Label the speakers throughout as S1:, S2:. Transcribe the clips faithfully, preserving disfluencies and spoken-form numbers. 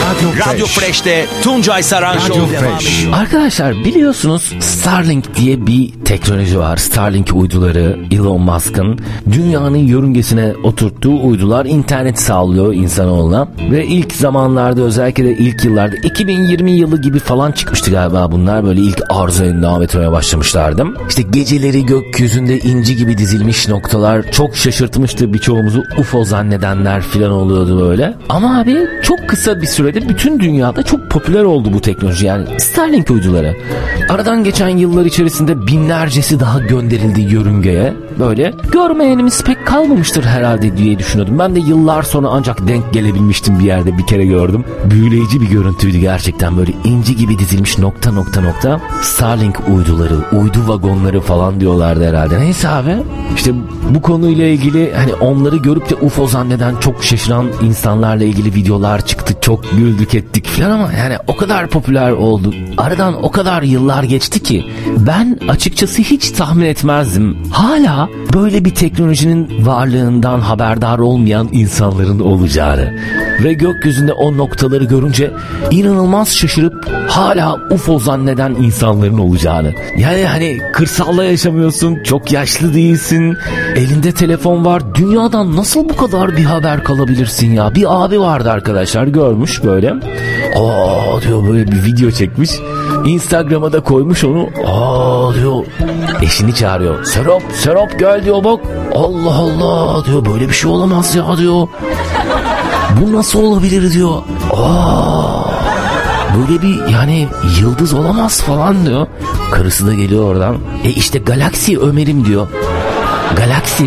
S1: Radyo, Radyo Fresh'te Tuncay Saran Show devam ediyor.
S2: Arkadaşlar biliyorsunuz Starlink diye bir teknoloji var. Starlink uyduları, Elon Musk'ın dünyanın yörüngesine oturttuğu uydular internet sağlıyor insanoğluna. Ve ilk zamanlarda, özellikle de ilk yıllarda, iki bin yirmi yılı gibi falan çıkmıştı galiba bunlar. Böyle ilk arıza devam etmeye başlamışlardı. İşte geceleri gökyüzünde inci gibi dizilmiş noktalar çok şaşırtmıştı birçoğumuzu. U F O zannedenler falan oluyordu böyle. Ama abi çok kısa bir sürede bütün dünyada çok popüler oldu bu teknoloji, yani Starlink uyduları. Aradan geçen yıllar içerisinde binlercesi daha gönderildi yörüngeye. Böyle görmeyenimiz pek kalmamıştır herhalde diye düşünüyordum. Ben de yıllar sonra ancak denk gelebilmiştim, bir yerde bir kere gördüm. Büyüleyici bir görüntüydü gerçekten, böyle inci gibi dizilmiş nokta nokta nokta Starlink uyduları, uydu vagonları falan diyorlardı herhalde. Neyse abi, işte bu konuyla ilgili hani onları görüp de U F O zanneden çok şaşıran insanlarla ilgili videolar çıktı. Çok güldük ettik falan ama yani o kadar popüler oldu. Aradan o kadar yıllar geçti ki ben açıkçası hiç tahmin etmezdim. Hala böyle bir teknolojinin varlığından haberdar olmayan insanların olacağını ve gökyüzünde o noktaları görünce inanılmaz şaşırıp hala U F O zanneden insanların olacağını. Yani hani kırsalda yaşamıyorsun, çok yaşlı değilsin, elinde telefon var, dünyadan nasıl bu kadar bir haber kalabilirsin ya? Bir abi vardı arkadaşlar, görmüş böyle. Aa diyor, böyle bir video çekmiş. Instagram'a da koymuş onu. Aa diyor, eşini çağırıyor. Serap, Serap gel diyor, bak. Allah Allah diyor, böyle bir şey olamaz ya diyor. Bu nasıl olabilir diyor. Aa, böyle bir yani yıldız olamaz falan diyor. Karısı da geliyor oradan. E işte galaksi Ömer'im diyor. Galaksi.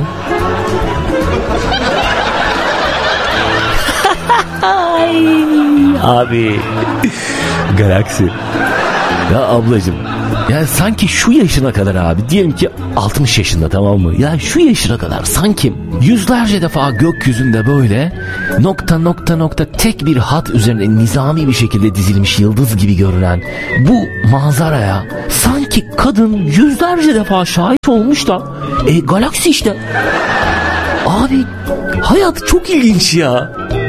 S2: Abi galaksi. Ya ablacığım, yani sanki şu yaşına kadar abi, diyelim ki altmış yaşında, tamam mı? Ya şu yaşına kadar sanki yüzlerce defa gökyüzünde böyle nokta nokta nokta tek bir hat üzerinde nizami bir şekilde dizilmiş yıldız gibi görünen bu manzaraya sanki kadın yüzlerce defa şahit olmuş da e, galaksi işte. Abi hayat çok ilginç ya.